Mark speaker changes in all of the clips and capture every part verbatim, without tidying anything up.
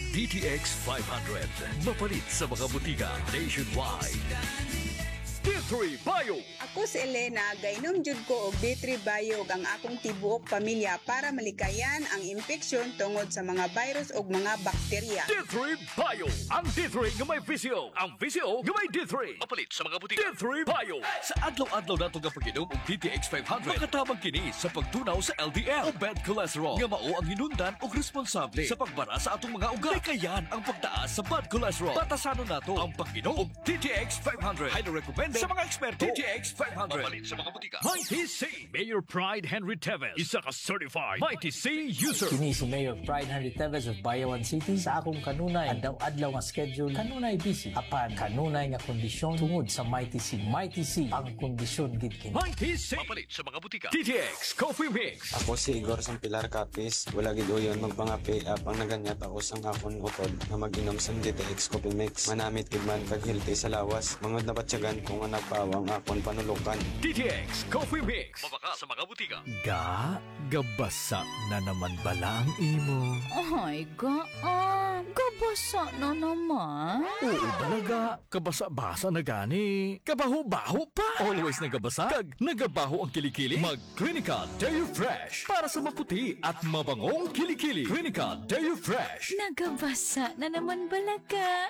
Speaker 1: D T X five hundred. Mapalit sa mga butika nationwide. D three Bio.
Speaker 2: Ako si Elena, gainom jud ko og D three Bio ang akong tibuok pamilya para malikayan ang infeksyon tungod sa mga virus ug mga bakterya.
Speaker 1: D three Bio. Ang D three nga may visio. Ang visio nga may D three. Mapalit sa mga butika. D three Bio. Sa adlaw-adlaw nato nga pag-inom og D T X five hundred, makatabang kini sa pagtunaw sa L D L o bad cholesterol nga mao ang hinundan og responsable sa pagbara sa atong mga ugat. Likayan ang pagtaas sa bad cholesterol. Batasanon nato ang pag-inom og D T X five hundred. Highly recommended sa mga eksperto. D T X five hundred. Mapalit sa mga butika. Mighty C. Mayor Pride Henry Teves. Isa ka certified Mighty C user.
Speaker 3: Kini si Mayor Pride Henry Teves of Bayawan City. Sa akong kanunay, adlaw-adlaw nga schedule, kanunay busy. Apan, kanunay nga kondisyon tungod sa Mighty C. Mighty C ang kondisyon gid kini.
Speaker 1: Mighty C. Mapalit sa mga butika. D T X Coffee Mix.
Speaker 4: Ako si Igor Sampilar Capis. Wala gid uyon magpangapi apang naganyat ako sang akon utod na mag-inom sa D T X Coffee Mix. Manamit gid man kag healthy sa lawas. Mangod na batsyagan kung nga nagpawang akon panulukan.
Speaker 1: D T X Coffee Mix. Mabaka sa mga butika.
Speaker 5: Ga, gabasa na naman bala ang imo.
Speaker 6: Ay, ga, ah, gabasa na naman.
Speaker 5: Oo talaga, kabasa-basa na gani. Kabaho-baho pa. Always nagabasa, kag nagabaho ang kilikili. Mag Clinical Dairy Fresh para sa maputi at mabangong kilikili. Clinical Dairy Fresh.
Speaker 6: Nagabasa na naman balaga.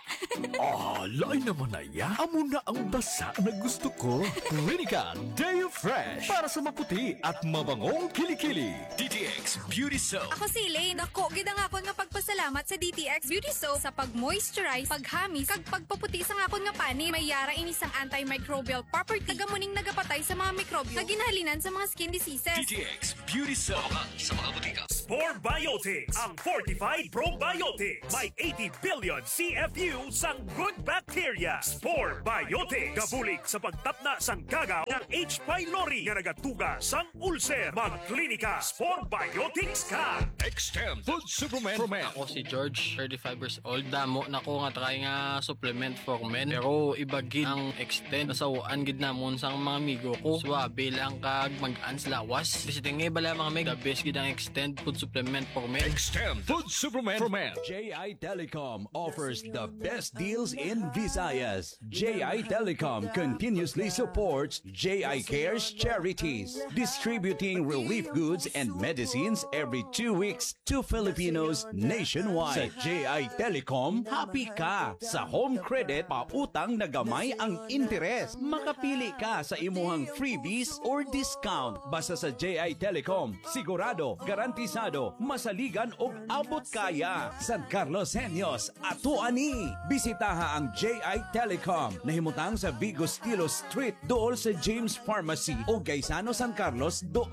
Speaker 5: Ah, lain naman na ya. Amo na ang basa na gusto ko. Clinical Dairy Fresh para sa maputi at mabangong kilikili.
Speaker 1: D T X Beauty Soap.
Speaker 7: Ako si Elaine. Ako, gid ang akon nga pagpasalamat sa D T X Beauty Soap sa pag-moisturize, paghamis, kag pagpaputi sa akon nga pani. May yara inisang antimicrobial property. Tagamuning nagapatay sa mga mikrobyo na ginahalinan sa mga skin diseases.
Speaker 1: D T X Beauty Soap. Mabaka sa mga butika.
Speaker 8: Spore Biotics, ang Fortified Probiotics. May eighty billion C F U sang good bacteria. Spore Biotics. Gabulig sa pagtapna sang gagaw ng H. pylori nga nagatuga sang ulcer. Magklinika Spore Biotics ka.
Speaker 1: Extend Food Supplement for Men.
Speaker 9: Ako si George, thirty-five years old. Damo na ko nga try nga supplement for men. Pero iba gid ang extend. Nasawaan gid namon sang mga amigo ko. Swabe lang kag mag-ans lawas. Visiting nga bala mga meg. The best gid ang extend food supplement for men.
Speaker 1: Extend Food Supplement for Men.
Speaker 10: J I Telecom offers the best deals in Visayas. J I Telecom continuously supports J I Cares charities, distributing relief goods and medicines every two weeks to Filipinos nationwide. Sa J I Telecom, happy ka sa home credit, pautang na gamay ang interes. Makapili ka sa imuhang freebies or discount. Basta sa J I Telecom, sigurado, garantisado, masaligan og abot kaya. San Carlos Senyos, ato ani. Bisitaha ang J I Telecom. Nahimutang sa Vigo Stilo Street, dool sa James Pharmacy o Gaisano San Carlos, dool